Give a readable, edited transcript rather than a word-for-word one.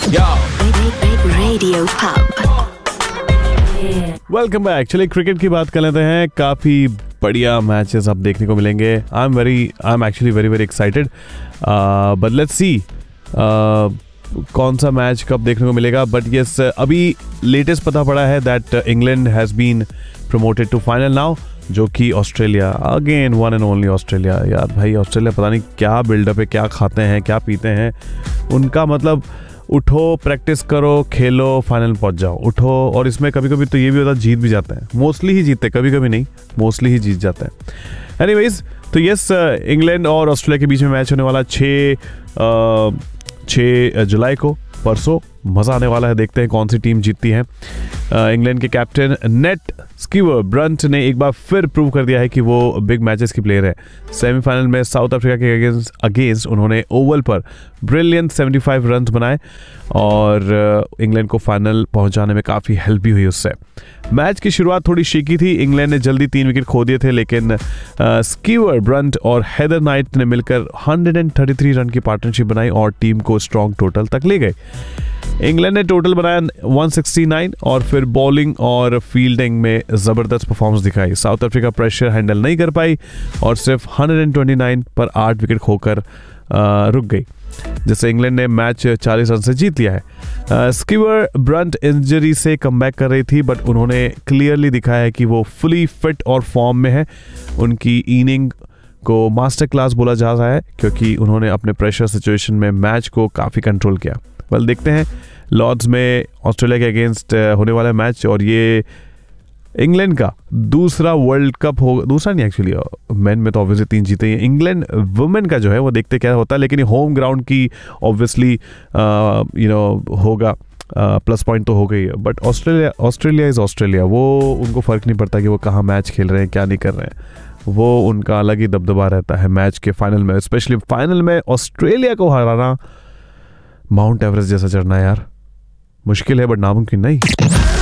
Radio Pub. Welcome back. चलिए cricket की बात कर लेते हैं। काफ़ी बढ़िया मैचेस अब देखने को मिलेंगे। I am actually very excited, but let's see कौन सा मैच कब देखने को मिलेगा। बट यस, अभी लेटेस्ट पता पड़ा है that England has been promoted to final now, जो कि Australia, again one and only Australia. यार भाई, ऑस्ट्रेलिया पता नहीं क्या बिल्डअप है, क्या खाते हैं, क्या पीते हैं उनका। मतलब उठो, प्रैक्टिस करो, खेलो, फाइनल पहुंच जाओ, उठो। और इसमें कभी कभी तो ये भी होता है जीत भी जाते हैं, मोस्टली ही जीतते, कभी कभी नहीं, मोस्टली ही जीत जाते हैं। एनीवेज, तो यस, इंग्लैंड और ऑस्ट्रेलिया के बीच में मैच होने वाला 6 जुलाई को, परसों। मज़ा आने वाला है, देखते हैं कौन सी टीम जीतती है। इंग्लैंड के कैप्टन नेट स्कीवर ब्रंट ने एक बार फिर प्रूव कर दिया है कि वो बिग मैचेस की प्लेयर है। सेमीफाइनल में साउथ अफ्रीका के अगेंस्ट उन्होंने ओवल पर ब्रिलियंट 75 रन बनाए और इंग्लैंड को फाइनल पहुंचाने में काफ़ी हेल्प भी हुई उससे। मैच की शुरुआत थोड़ी शेकी थी, इंग्लैंड ने जल्दी 3 विकेट खो दिए थे, लेकिन स्कीवर ब्रंट और हेदर नाइट ने मिलकर 133 रन की पार्टनरशिप बनाई और टीम को स्ट्रॉन्ग टोटल तक ले गए। इंग्लैंड ने टोटल बनाया 169 और फिर बॉलिंग और फील्डिंग में ज़बरदस्त परफॉर्मेंस दिखाई। साउथ अफ्रीका प्रेशर हैंडल नहीं कर पाई और सिर्फ 129 पर 8 विकेट खोकर रुक गई, जिससे इंग्लैंड ने मैच 40 रन से जीत लिया है। स्कीवर ब्रंट इंजरी से कमबैक कर रही थी, बट उन्होंने क्लियरली दिखाया है कि वो फुली फिट और फॉर्म में है। उनकी इनिंग को मास्टर क्लास बोला जा रहा है, क्योंकि उन्होंने अपने प्रेशर सिचुएशन में मैच को काफ़ी कंट्रोल किया। वेल, देखते हैं लॉर्ड्स में ऑस्ट्रेलिया के अगेंस्ट होने वाला मैच, और ये इंग्लैंड का दूसरा वर्ल्ड कप होगा। दूसरा नहीं, एक्चुअली मेन में तो ऑब्वियसली 3 जीते ही हैं। इंग्लैंड वुमेन का जो है वो देखते क्या होता है, लेकिन होम ग्राउंड की ऑब्वियसली होगा, प्लस पॉइंट तो हो गई है। बट ऑस्ट्रेलिया इज़ ऑस्ट्रेलिया, वो उनको फ़र्क नहीं पड़ता कि वो कहाँ मैच खेल रहे हैं, क्या नहीं कर रहे हैं। वो उनका अलग ही दबदबा रहता है मैच के फाइनल में। स्पेशली फाइनल में ऑस्ट्रेलिया को हराना माउंट एवरेस्ट जैसा चढ़ना यार, मुश्किल है बट नामुमकिन नहीं।